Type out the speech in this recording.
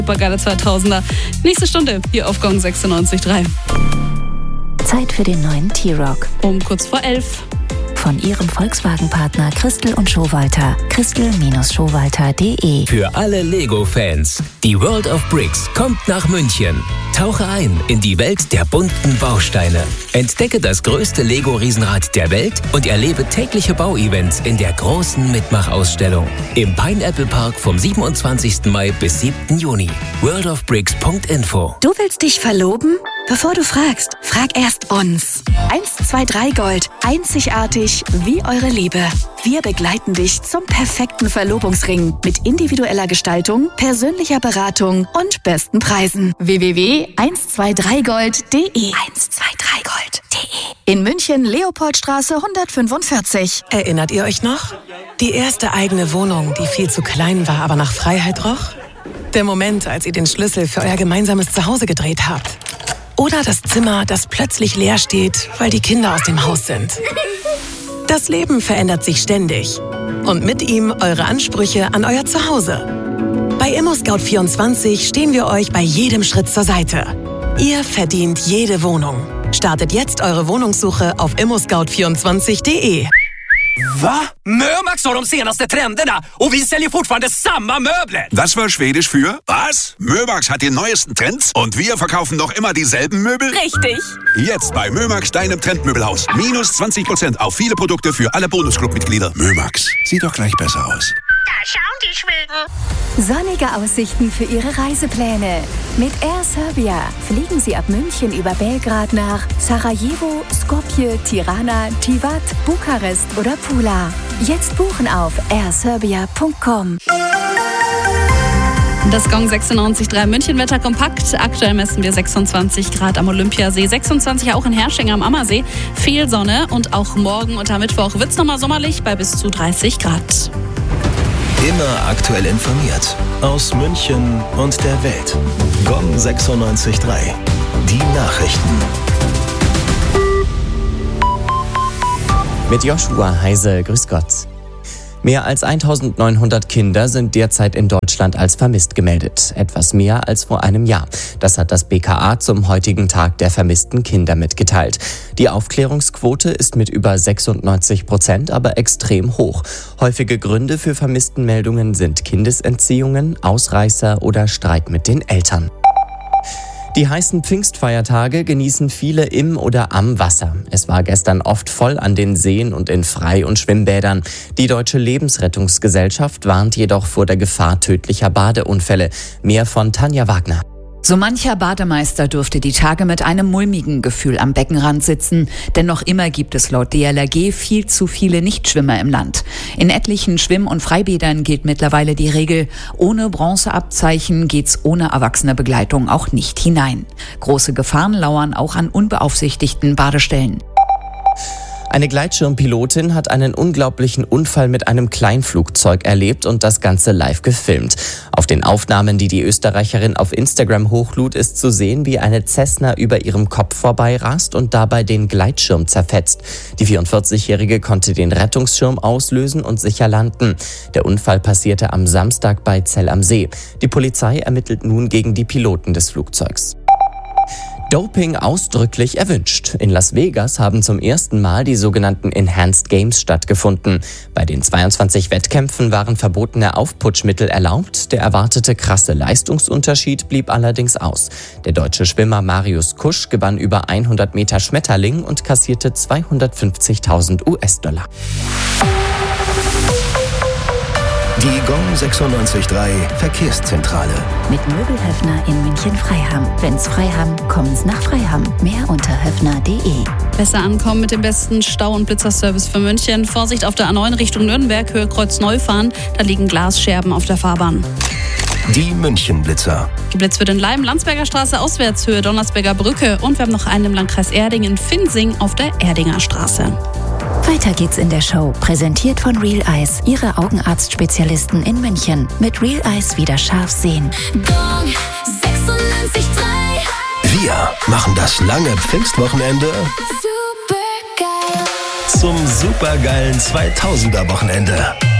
Supergeile 2000er. Nächste Stunde hier auf Gong 96.3. Zeit für den neuen T-Rock. Um kurz vor 11. Von Ihrem Volkswagen-Partner Christel und Schowalter. Christel-Schowalter.de. Für alle Lego-Fans. Die World of Bricks kommt nach München. Tauche ein in die Welt der bunten Bausteine. Entdecke das größte Lego-Riesenrad der Welt und erlebe tägliche Bauevents in der großen Mitmachausstellung. Im Pineapple Park vom 27. Mai bis 7. Juni. worldofbricks.info. Du willst dich verloben? Bevor du fragst, frag erst uns. 123 Gold. Einzigartig wie eure Liebe. Wir begleiten dich zum perfekten Verlobungsring mit individueller Gestaltung, persönlicher Beratung und besten Preisen. www.123gold.de 123gold.de. In München, Leopoldstraße 145. Erinnert ihr euch noch? Die erste eigene Wohnung, die viel zu klein war, aber nach Freiheit roch? Der Moment, als ihr den Schlüssel für euer gemeinsames Zuhause gedreht habt. Oder das Zimmer, das plötzlich leer steht, weil die Kinder aus dem Haus sind. Das Leben verändert sich ständig. Und mit ihm eure Ansprüche an euer Zuhause. Bei ImmoScout24 stehen wir euch bei jedem Schritt zur Seite. Ihr verdient jede Wohnung. Startet jetzt eure Wohnungssuche auf immoscout24.de. Va? Mömax har de senaste trenderna och vi säljer fortfarande samma möbler. Das war Schwedisch für was? Mömax hat die neuesten Trends und wir verkaufen noch immer dieselben Möbel? Richtig. Jetzt bei Mömax, deinem Trendmöbelhaus. Minus 20% auf viele Produkte für alle Bonusclub-Mitglieder. Mömax, sieht doch gleich besser aus. Da schauen die Schweden. Sonnige Aussichten für Ihre Reisepläne. Mit Air Serbia fliegen Sie ab München über Belgrad nach Sarajevo, Skopje, Tirana, Tivat, Bukarest oder Pula. Jetzt buchen auf airserbia.com. Das Gong 96.3 München-Wetter kompakt. Aktuell messen wir 26 Grad am Olympiasee, 26 auch in Herrsching am Ammersee. Viel Sonne und auch morgen und am Mittwoch wird es nochmal sommerlich bei bis zu 30 Grad. Immer aktuell informiert. Aus München und der Welt. Gong 96.3. Die Nachrichten. Mit Joshua Heise, grüß Gott. Mehr als 1900 Kinder sind derzeit in Deutschland als vermisst gemeldet. Etwas mehr als vor einem Jahr. Das hat das BKA zum heutigen Tag der vermissten Kinder mitgeteilt. Die Aufklärungsquote ist mit über 96%, aber extrem hoch. Häufige Gründe für Vermisstenmeldungen sind Kindesentziehungen, Ausreißer oder Streit mit den Eltern. Die heißen Pfingstfeiertage genießen viele im oder am Wasser. Es war gestern oft voll an den Seen und in Frei- und Schwimmbädern. Die Deutsche Lebensrettungsgesellschaft warnt jedoch vor der Gefahr tödlicher Badeunfälle. Mehr von Tanja Wagner. So mancher Bademeister dürfte die Tage mit einem mulmigen Gefühl am Beckenrand sitzen, denn noch immer gibt es laut DLRG viel zu viele Nichtschwimmer im Land. In etlichen Schwimm- und Freibädern gilt mittlerweile die Regel, ohne Bronzeabzeichen geht's ohne erwachsene Begleitung auch nicht hinein. Große Gefahren lauern auch an unbeaufsichtigten Badestellen. Eine Gleitschirmpilotin hat einen unglaublichen Unfall mit einem Kleinflugzeug erlebt und das Ganze live gefilmt. Auf den Aufnahmen, die die Österreicherin auf Instagram hochlud, ist zu sehen, wie eine Cessna über ihrem Kopf vorbeirast und dabei den Gleitschirm zerfetzt. Die 44-Jährige konnte den Rettungsschirm auslösen und sicher landen. Der Unfall passierte am Samstag bei Zell am See. Die Polizei ermittelt nun gegen die Piloten des Flugzeugs. Doping ausdrücklich erwünscht. In Las Vegas haben zum ersten Mal die sogenannten Enhanced Games stattgefunden. Bei den 22 Wettkämpfen waren verbotene Aufputschmittel erlaubt. Der erwartete krasse Leistungsunterschied blieb allerdings aus. Der deutsche Schwimmer Marius Kusch gewann über 100 Meter Schmetterling und kassierte 250.000 US-Dollar. Die Gong 96.3 Verkehrszentrale. Mit Möbelhöfner in München-Freiham. Wenn's Freiham, kommen's nach Freiham. Mehr unter höfner.de. Besser ankommen mit dem besten Stau- und Blitzerservice für München. Vorsicht auf der A9 Richtung Nürnberg, Höhe Kreuz Neufahren. Da liegen Glasscherben auf der Fahrbahn. Die München-Blitzer. Geblitzt wird in Leim, Landsberger Straße auswärts, Höhe Donnersberger Brücke. Und wir haben noch einen im Landkreis Erding in Finsing auf der Erdinger Straße. Weiter geht's in der Show. Präsentiert von Real Eyes, Ihre Augenarztspezialisten in München. Mit Real Eyes wieder scharf sehen. Gong 96.3. Wir machen das lange Pfingstwochenende Supergeil. zum supergeilen 2000er-Wochenende.